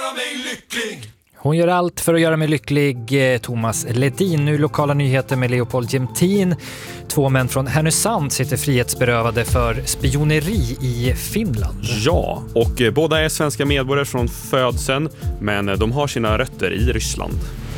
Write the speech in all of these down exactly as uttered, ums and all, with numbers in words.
göra mig lycklig. Hon gör allt för att göra mig lycklig. Thomas Ledin. Nu lokala nyheter med Leopold Jämtin. Två män från Härnösand sitter frihetsberövade för spioneri i Finland. Ja, och båda är svenska medborgare från födseln, men de har sina rötter i Ryssland.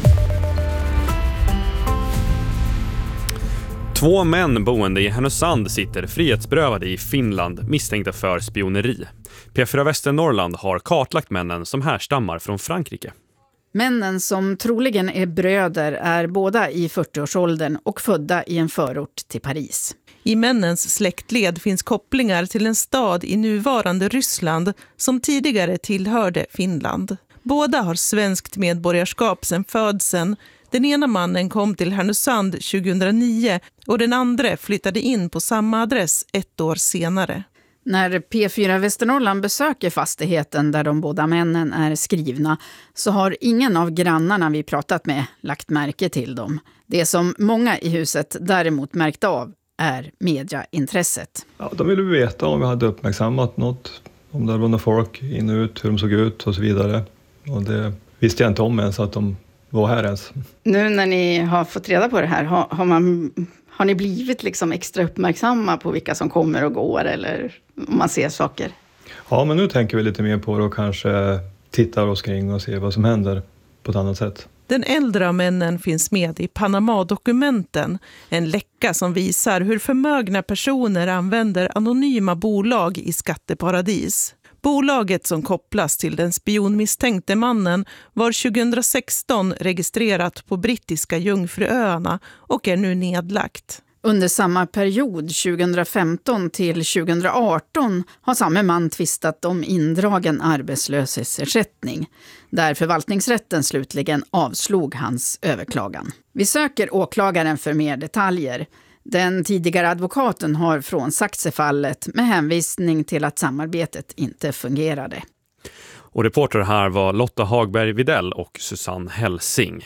Två män boende i Härnösand sitter frihetsberövade i Finland misstänkta för spioneri. P fyra Västernorrland har kartlagt männen som härstammar från Frankrike. Männen som troligen är bröder är båda i fyrtioårsåldern och födda i en förort till Paris. I männens släktled finns kopplingar till en stad i nuvarande Ryssland som tidigare tillhörde Finland. Båda har svenskt medborgarskap sedan födseln. Den ena mannen kom till Härnösand tjugohundranio och den andra flyttade in på samma adress ett år senare. När P fyra Västernorrland besöker fastigheten där de båda männen är skrivna så har ingen av grannarna vi pratat med lagt märke till dem. Det som många i huset däremot märkt av är mediaintresset. Ja, de ville veta om vi hade uppmärksammat något, om det var några folk in och ut, hur de såg ut och så vidare. Och det visste jag inte om ens att de var här ens. Nu när ni har fått reda på det här, har, har, man, har ni blivit liksom extra uppmärksamma på vilka som kommer och går eller om man ser saker? Ja, men nu tänker vi lite mer på det och kanske tittar oss kring och ser vad som händer på ett annat sätt. Den äldre av männen finns med i Panama-dokumenten, en läcka som visar hur förmögna personer använder anonyma bolag i skatteparadis. Bolaget som kopplas till den spionmisstänkte mannen var tjugohundrasexton registrerat på brittiska Jungfruöarna och är nu nedlagt. Under samma period, tjugohundrafemton till tjugohundraarton, har samma man tvistat om indragen arbetslöshetsersättning, där förvaltningsrätten slutligen avslog hans överklagan. Vi söker åklagaren för mer detaljer. Den tidigare advokaten har frånsagt sig fallet med hänvisning till att samarbetet inte fungerade. Och reporter här var Lotta Hagberg Videll och Susanne Helsing.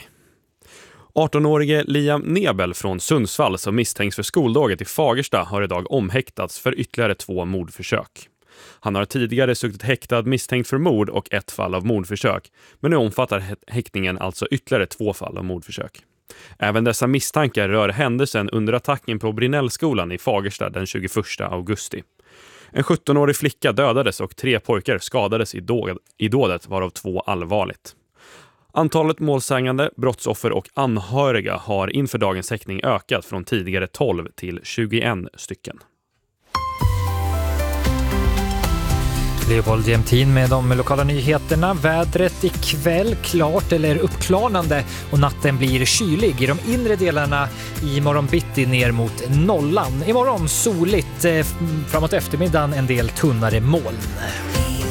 arton-årige Liam Nebel från Sundsvall som misstänks för skoldåget i Fagersta har idag omhäktats för ytterligare två mordförsök. Han har tidigare suttit häktad misstänkt för mord och ett fall av mordförsök, men nu omfattar häktningen alltså ytterligare två fall av mordförsök. Även dessa misstankar rör händelsen under attacken på Brinnellskolan i Fagersta den tjugoförsta augusti. En sjuttonårig flicka dödades och tre pojkar skadades i, dåd, i dådet, varav två allvarligt. Antalet målsägande, brottsoffer och anhöriga har inför dagens häktning ökat från tidigare tolv till tjugoen stycken. Leopold Jämtin med de lokala nyheterna. Vädret ikväll klart eller uppklarnande och natten blir kylig i de inre delarna i morgon bitti ner mot nollan. Imorgon soligt, framåt eftermiddagen en del tunnare moln.